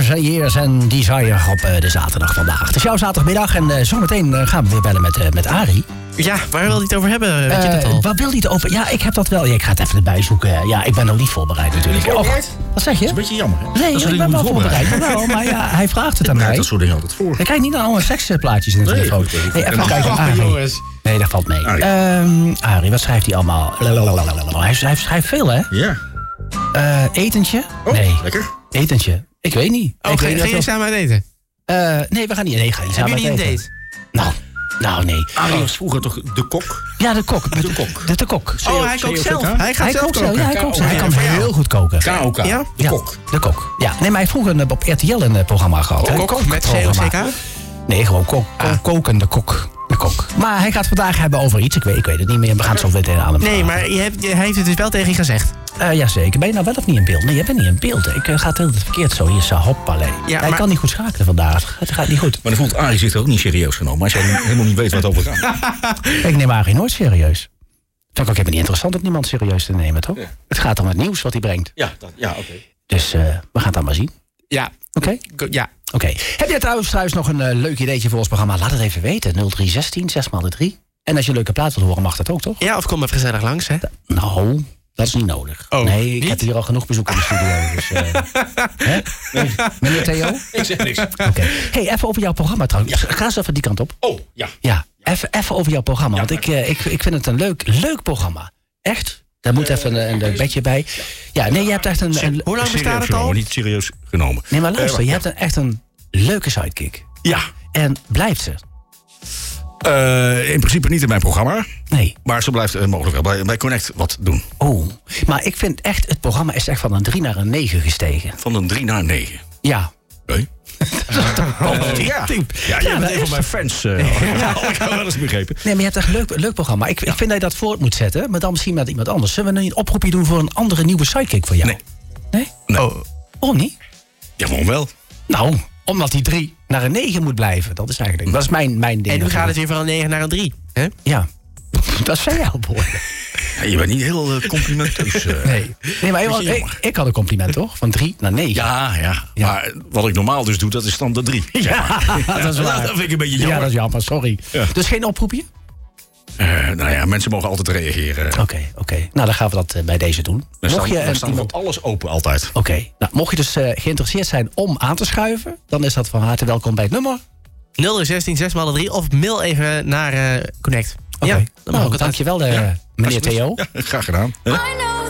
Years and Desire op de zaterdag vandaag. Het is jouw zaterdagmiddag en zometeen gaan we weer bellen met Arie. Ja, waar wil hij het over hebben? Weet je dat al? Waar wil hij het over? Ja, ik heb dat wel. Ik ga het even erbij zoeken. Ja, ik ben nog niet voorbereid natuurlijk. Wat zeg je? Dat is een beetje jammer, hè? Nee, ik ben wel voorbereid. Nou, maar ja, hij vraagt het aan mij. Dat soort dingen altijd voor. Ik krijg niet allemaal seksplaatjes in de telefoon. Nee, even kijken. Arie. Nee, dat valt mee. Arie, wat schrijft hij allemaal? Hij schrijft veel, hè? Ja. Etentje? Oh, nee. lekker. Etentje? Ik weet niet. Ga je samen uit eten? Nee, we gaan niet. Nee, ga niet samen Hebben uit jullie een eten. date? Nou, nee. Arie was vroeger toch de kok? Ja, de kok. De kok. Oh, hij kookt zelf. Hij gaat zelf koken. Ja, hij kookt zelf. Hij kan heel goed koken. KOK. Ja? De kok. De kok. Ja, nee, maar hij vroeger op RTL een programma gehad. Kok met COCK? Nee, gewoon kokende kok. De kok. Maar hij gaat vandaag hebben over iets. Ik weet het niet meer. We gaan het zo meteen aan hem vragen. Nee, maar hij heeft het dus wel tegen je gezegd. Jazeker. Ben je nou wel of niet in beeld? Nee, jij bent niet in beeld. Ik ga het heel verkeerd zo. Hier is hoppalé. Ja, hij kan niet goed schakelen vandaag. Het gaat niet goed. Maar dan voelt Arie zich er ook niet serieus genomen. Als jij helemaal niet weet wat het over gaat. Ik neem Arie nooit serieus. Vind ik ook helemaal niet interessant om niemand serieus te nemen, toch? Ja. Het gaat om het nieuws wat hij brengt. Ja, oké. Dus we gaan het dan maar zien. Ja. Oké? Ja. Oké. Heb jij trouwens nog een leuk ideetje voor ons programma? Laat het even weten. 0316 6x3. En als je een leuke plaat wilt horen, mag dat ook, toch? Ja, of kom even gezellig langs, hè? Nou, dat is niet nodig. Oh, nee, ik niet? heb hier al genoeg bezoek in de studio. Dus, hè? Nee. Meneer Theo? Ik zeg niks. Oké. Hey, even over jouw programma trouwens. Ga eens even die kant op. Oh, ja. Ja, even over jouw programma. Want ik vind het een leuk programma. Echt? Daar moet even een bedje bij. Ja, nee, je hebt echt een Hoe lang bestaat het al? Niet serieus genomen. nee, maar luister, je hebt echt een leuke sidekick. Ja. En blijft ze? In principe niet in mijn programma. Nee. Maar ze blijft mogelijk wel bij Connect wat doen. Oh, maar ik vind echt, het programma is echt van een 3 naar een 9 gestegen. Van een 3 naar 9. Ja. Nee? Ja, jij bent een van mijn fans. Ik heb wel eens begrepen. Nee, maar je hebt echt een leuk programma. Ik vind dat je dat voort moet zetten, maar dan misschien met iemand anders. Zullen we nu een oproepje doen voor een andere nieuwe sidekick voor jou? Nee. Nee? Nee. Oh, waarom niet? Ja, waarom wel? Nou, omdat die 3 naar een 9 moet blijven. Dat is eigenlijk, dat is mijn ding. En nu gaat het weer van een 9 naar een 3. Hè? Ja, dat zijn jouw woorden. Ja, je bent niet heel complimenteus. Nee, maar ik had een compliment, toch? Van 3 naar 9. Ja. Maar wat ik normaal dus doe, dat is dan de 3. Ja, dat is waar. Dat vind ik een beetje jammer. Ja, dat is jammer, sorry. Ja. Dus geen oproepje? Nou ja, mensen mogen altijd reageren. Oké. Nou, dan gaan we dat bij deze doen. We Mocht je staan voor alles open altijd. Oké. Nou, mocht je dus geïnteresseerd zijn om aan te schuiven, dan is dat van harte welkom bij het nummer. 016 6x3 of mail even naar Connect. Oké. Ja, dan mag ook het dankjewel, meneer Theo. Ja, graag gedaan.